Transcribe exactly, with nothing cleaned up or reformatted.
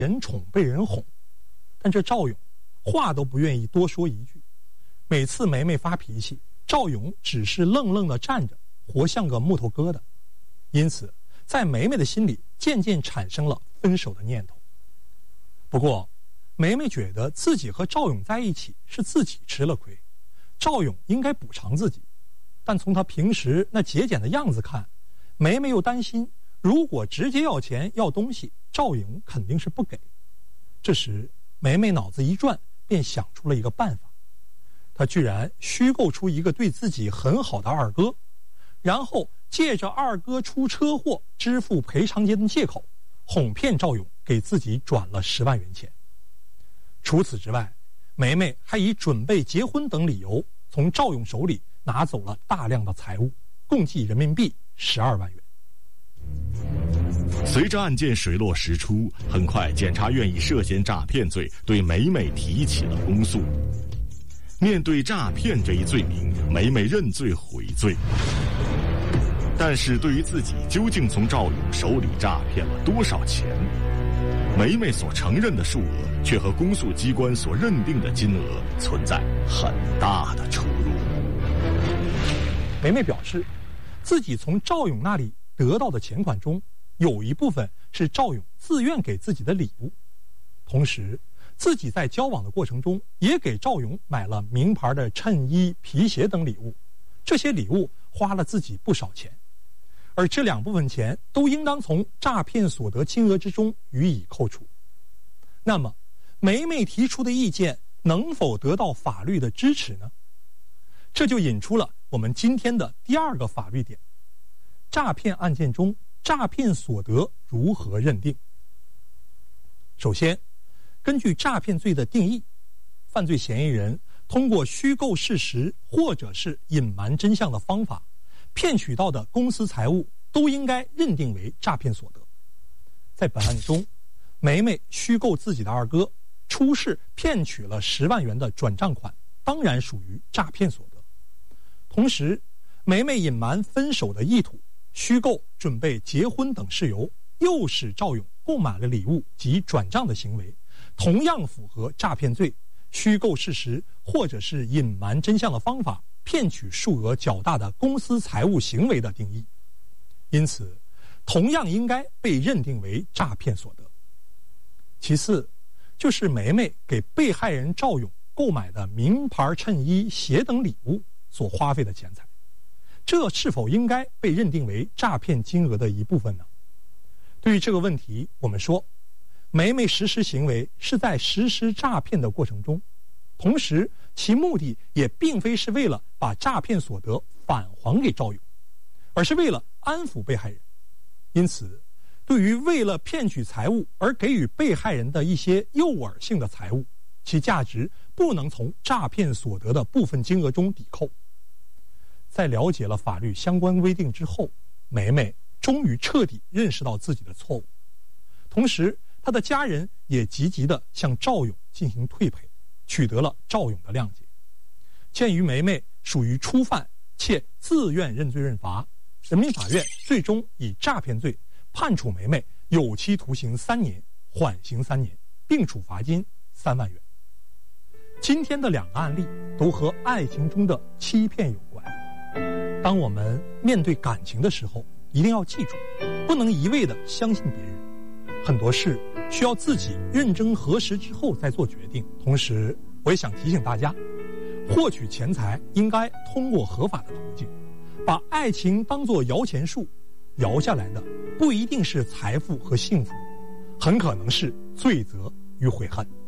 人宠被人哄，但这赵勇话都不愿意多说一句。每次梅梅发脾气，赵勇只是愣愣地站着，活像个木头疙瘩。因此在梅梅的心里渐渐产生了分手的念头。不过梅梅觉得自己和赵勇在一起是自己吃了亏，赵勇应该补偿自己。但从他平时那节俭的样子看，梅梅又担心如果直接要钱要东西，赵勇肯定是不给。这时梅梅脑子一转，便想出了一个办法。她居然虚构出一个对自己很好的二哥，然后借着二哥出车祸支付赔偿金的借口，哄骗赵勇给自己转了十万元钱。除此之外，梅梅还以准备结婚等理由，从赵勇手里拿走了大量的财物，共计人民币十二万元。 随着案件水落石出，很快检察院以涉嫌诈骗罪对梅梅提起了公诉。面对诈骗这一罪名，梅梅认罪悔罪。但是对于自己究竟从赵勇手里诈骗了多少钱，梅梅所承认的数额却和公诉机关所认定的金额存在很大的出入。 梅梅表示，自己从赵勇那里得到的钱款中，有一部分是赵勇自愿给自己的礼物，同时自己在交往的过程中也给赵勇买了名牌的衬衣、皮鞋等礼物，这些礼物花了自己不少钱，而这两部分钱都应当从诈骗所得金额之中予以扣除。那么梅梅提出的意见能否得到法律的支持呢？这就引出了我们今天的第二个法律点：诈骗案件中诈骗所得如何认定？首先，根据诈骗罪的定义，犯罪嫌疑人通过虚构事实或者是隐瞒真相的方法骗取到的公私财物，都应该认定为诈骗所得。在本案中，梅梅虚构自己的二哥出事骗取了十万元的转账款，当然属于诈骗所得。同时，梅梅隐瞒分手的意图，虚构准备结婚等事由，诱使赵勇购买了礼物及转账的行为，同样符合诈骗罪虚构事实或者是隐瞒真相的方法骗取数额较大的公私财物行为的定义，因此同样应该被认定为诈骗所得。其次，就是梅梅给被害人赵勇购买的名牌衬衣、鞋等礼物所花费的钱财，这是否应该被认定为诈骗金额的一部分呢？对于这个问题，我们说梅梅实施行为是在实施诈骗的过程中，同时其目的也并非是为了把诈骗所得返还给赵勇，而是为了安抚被害人。因此，对于为了骗取财物而给予被害人的一些诱饵性的财物，其价值不能从诈骗所得的部分金额中抵扣。在了解了法律相关规定之后，梅梅终于彻底认识到自己的错误，同时她的家人也积极地向赵勇进行退赔，取得了赵勇的谅解。鉴于梅梅属于初犯且自愿认罪认罚，人民法院最终以诈骗罪判处梅梅有期徒刑三年，缓刑三年，并处罚金三万元。今天的两个案例都和爱情中的欺骗有关。当我们面对感情的时候，一定要记住，不能一味地相信别人，很多事需要自己认真核实之后再做决定。同时，我也想提醒大家，获取钱财应该通过合法的途径，把爱情当作摇钱树，摇下来的不一定是财富和幸福，很可能是罪责与悔恨。